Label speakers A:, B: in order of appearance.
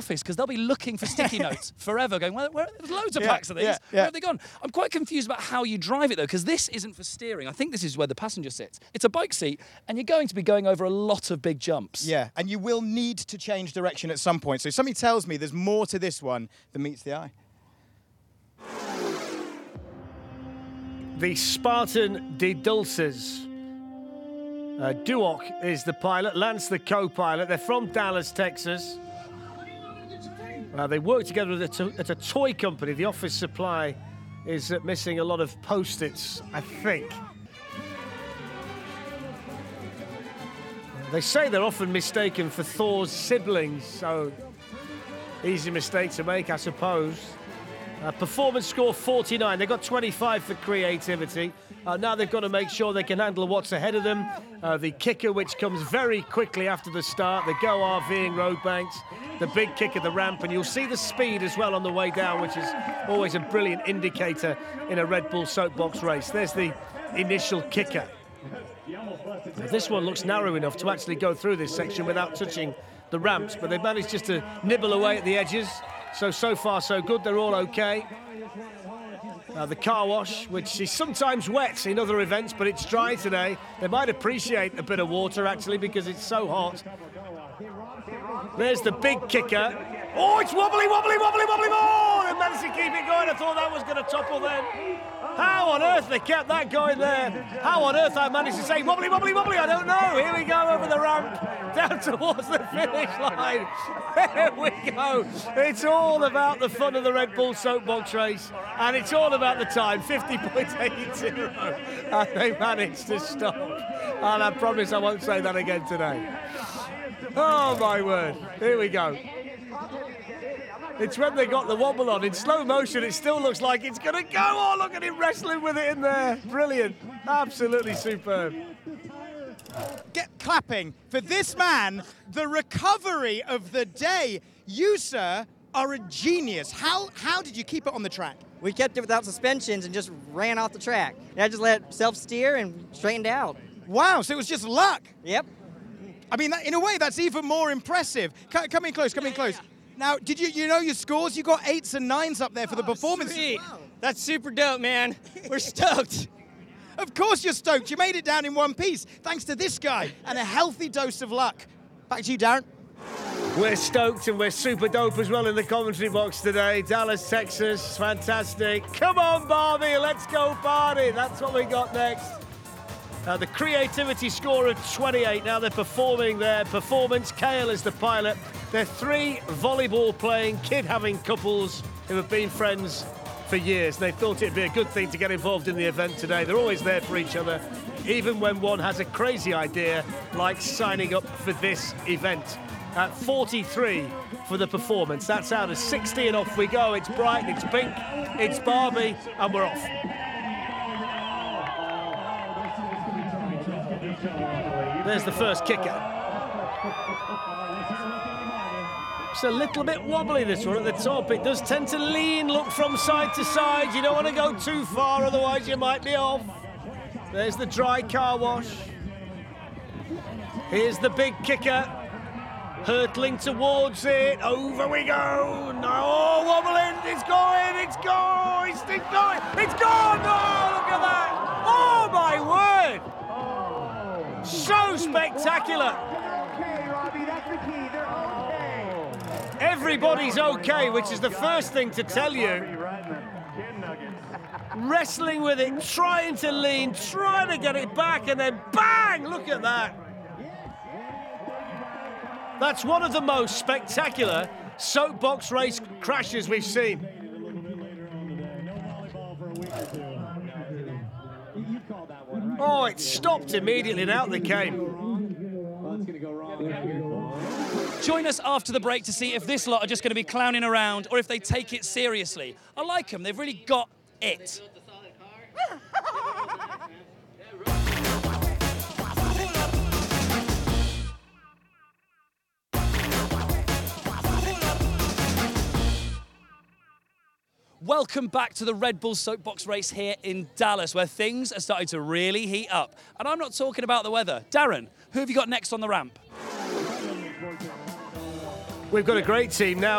A: office because they'll be looking for sticky notes forever, going, well, there's loads of packs of these. Where have they gone? I'm quite confused about how you drive it, though, because this isn't for steering. I think this is where the passenger sits. It's a bike seat, and you're going to be going over a lot of big jumps.
B: Yeah, and you will need to change direction at some point. So something tells me there's more to this one than meets the eye.
C: The Spartan de Dulces. Duoc is the pilot, Lance the co-pilot. They're from Dallas, Texas. They work together at a toy company. The office supply is missing a lot of Post-its, I think. They say they're often mistaken for Thor's siblings, so easy mistake to make, I suppose. Performance score 49. They've got 25 for creativity. Now they've got to make sure they can handle what's ahead of them. The kicker, which comes very quickly after the start. The go RVing road banks. The big kick at the ramp. And you'll see the speed as well on the way down, which is always a brilliant indicator in a Red Bull soapbox race. There's the initial kicker. This one looks narrow enough to actually go through this section without touching the ramps, but they've managed just to nibble away at the edges. So far, so good. They're all okay. The car wash, which is sometimes wet in other events, but it's dry today. They might appreciate a bit of water, actually, because it's so hot. There's the big kicker. Oh, it's wobbly, wobbly, wobbly, wobbly more! They managed to keep it going. I thought that was going to topple then. How on earth they kept that going there? How on earth I managed to say wobbly, wobbly, wobbly? I don't know. Here we go over the ramp, down towards the finish line. There we go. It's all about the fun of the Red Bull soapbox race, and it's all about the time, 50.80. And they managed to stop. And I promise I won't say that again today. Oh, my word. Here we go. It's when they got the wobble on. In slow motion, it still looks like it's going to go. Oh, look at him wrestling with it in there. Brilliant. Absolutely superb.
B: Get clapping for this man, the recovery of the day. You, sir, are a genius. How did you keep it on the track?
D: We kept it without suspensions and just ran off the track. And I just let it self-steer and straightened out.
B: Wow, so it was just luck.
D: Yep.
B: I mean, in a way, that's even more impressive. Come in close, come in close. Now, did you know your scores? You got 8s and 9s up there for the performance.
E: Sweet. Wow. That's super dope, man. We're stoked.
B: Of course you're stoked. You made it down in one piece, thanks to this guy and a healthy dose of luck. Back to you, Darren.
C: We're stoked and we're super dope as well in the commentary box today. Dallas, Texas, fantastic. Come on, Barbie, let's go party. That's what we got next. The creativity score of 28. Now they're performing their performance. Kale is the pilot. They're 3 volleyball-playing, kid-having couples who have been friends for years. They thought it'd be a good thing to get involved in the event today. They're always there for each other, even when one has a crazy idea, like signing up for this event. At 43 for the performance. That's out of 60, and off we go. It's bright, it's pink, it's Barbie, and we're off. There's the first kicker. It's a little bit wobbly, this one, at the top. It does tend to lean, look from side to side. You don't want to go too far, otherwise you might be off. There's the dry car wash. Here's the big kicker. Hurtling towards it. Over we go. No, wobbling. It's going. It's going. It's going. It's gone. Oh, look at that. Oh, my word. So spectacular. Everybody's okay, which is the first thing to tell you. Wrestling with it, trying to lean, trying to get it back, and then bang! Look at that. That's one of the most spectacular soapbox race crashes we've seen. Oh, it stopped immediately and out they came.
A: Join us after the break to see if this lot are just going to be clowning around or if they take it seriously. I like them. They've really got it. Welcome back to the Red Bull soapbox race here in Dallas, where things are starting to really heat up. And I'm not talking about the weather. Darren, who have you got next on the ramp?
C: We've got a great team now.